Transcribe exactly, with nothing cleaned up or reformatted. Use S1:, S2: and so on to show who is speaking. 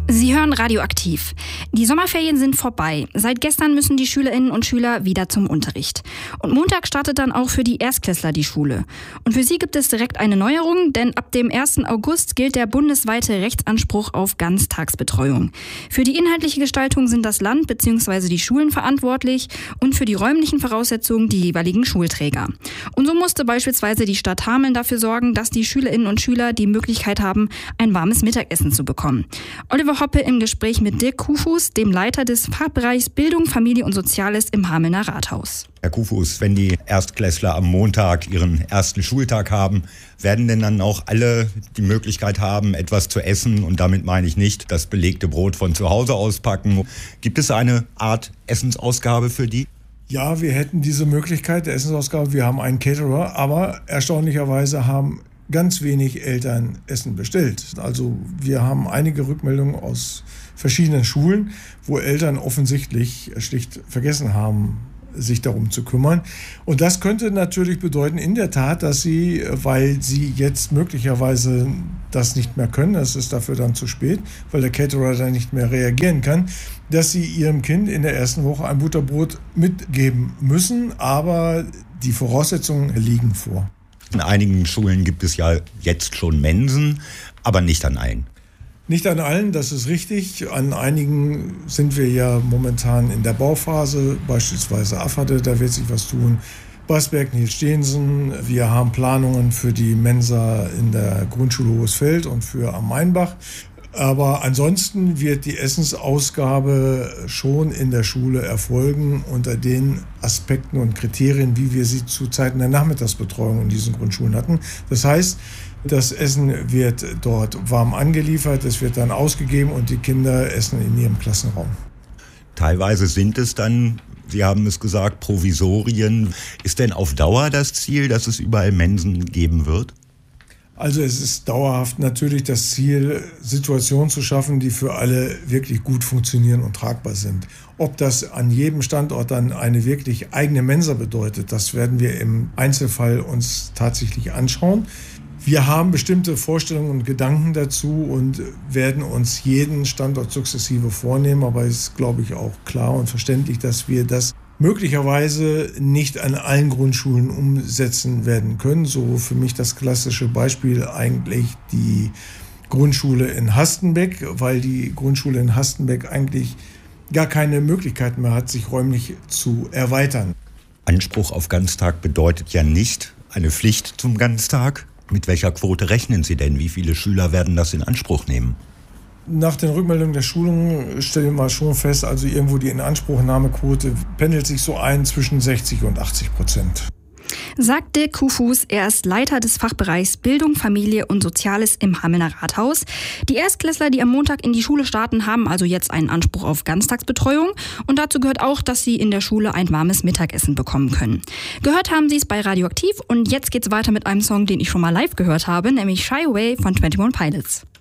S1: Sie hören Radioaktiv. Die Sommerferien sind vorbei. Seit gestern müssen die Schülerinnen und Schüler wieder zum Unterricht. Und Montag startet dann auch für die Erstklässler die Schule. Und für sie gibt es direkt eine Neuerung, denn ab dem ersten August gilt der bundesweite Rechtsanspruch auf Ganztagsbetreuung. Für die inhaltliche Gestaltung sind das Land bzw. die Schulen verantwortlich und für die räumlichen Voraussetzungen die jeweiligen Schulträger. Und so musste beispielsweise die Stadt Hameln dafür sorgen, dass die Schülerinnen und Schüler die Möglichkeit haben, ein warmes Mittagessen zu bekommen. Oliver Hoppe im Gespräch mit Dirk Kufus, dem Leiter des Fachbereichs Bildung, Familie und Soziales im Hamelner Rathaus.
S2: Herr Kufus, wenn die Erstklässler am Montag ihren ersten Schultag haben, werden denn dann auch alle die Möglichkeit haben, etwas zu essen? Und damit meine ich nicht das belegte Brot von zu Hause auspacken. Gibt es eine Art Essensausgabe für die?
S3: Ja, wir hätten diese Möglichkeit der Essensausgabe. Wir haben einen Caterer, aber erstaunlicherweise haben ganz wenig Eltern Essen bestellt. Also wir haben einige Rückmeldungen aus verschiedenen Schulen, wo Eltern offensichtlich schlicht vergessen haben, sich darum zu kümmern. Und das könnte natürlich bedeuten, in der Tat, dass sie, weil sie jetzt möglicherweise das nicht mehr können, das ist dafür dann zu spät, weil der Caterer dann nicht mehr reagieren kann, dass sie ihrem Kind in der ersten Woche ein Butterbrot mitgeben müssen. Aber die Voraussetzungen liegen vor.
S2: In einigen Schulen gibt es ja jetzt schon Mensen, aber nicht an allen.
S3: Nicht an allen, das ist richtig. An einigen sind wir ja momentan in der Bauphase, beispielsweise Afferde, da wird sich was tun. Basberg, Nils-Stehensen. Wir haben Planungen für die Mensa in der Grundschule Hohesfeld und für am Mainbach. Aber ansonsten wird die Essensausgabe schon in der Schule erfolgen unter den Aspekten und Kriterien, wie wir sie zu Zeiten der Nachmittagsbetreuung in diesen Grundschulen hatten. Das heißt, das Essen wird dort warm angeliefert, es wird dann ausgegeben und die Kinder essen in ihrem Klassenraum.
S2: Teilweise sind es dann, Sie haben es gesagt, Provisorien. Ist denn auf Dauer das Ziel, dass es überall Mensen geben wird?
S3: Also es ist dauerhaft natürlich das Ziel, Situationen zu schaffen, die für alle wirklich gut funktionieren und tragbar sind. Ob das an jedem Standort dann eine wirklich eigene Mensa bedeutet, das werden wir im Einzelfall uns tatsächlich anschauen. Wir haben bestimmte Vorstellungen und Gedanken dazu und werden uns jeden Standort sukzessive vornehmen. Aber es ist, glaube ich, auch klar und verständlich, dass wir das möglicherweise nicht an allen Grundschulen umsetzen werden können. So für mich das klassische Beispiel eigentlich die Grundschule in Hastenbeck, weil die Grundschule in Hastenbeck eigentlich gar keine Möglichkeit mehr hat, sich räumlich zu erweitern.
S2: Anspruch auf Ganztag bedeutet ja nicht eine Pflicht zum Ganztag. Mit welcher Quote rechnen Sie denn? Wie viele Schüler werden das in Anspruch nehmen?
S3: Nach den Rückmeldungen der Schulungen stellen wir schon fest, also irgendwo die Inanspruchnahmequote pendelt sich so ein zwischen sechzig und achtzig Prozent.
S1: Sagt Dirk Kufus, er ist Leiter des Fachbereichs Bildung, Familie und Soziales im Hamelner Rathaus. Die Erstklässler, die am Montag in die Schule starten, haben also jetzt einen Anspruch auf Ganztagsbetreuung. Und dazu gehört auch, dass sie in der Schule ein warmes Mittagessen bekommen können. Gehört haben sie es bei Radioaktiv und jetzt geht's weiter mit einem Song, den ich schon mal live gehört habe, nämlich Shy Away von twenty one Pilots.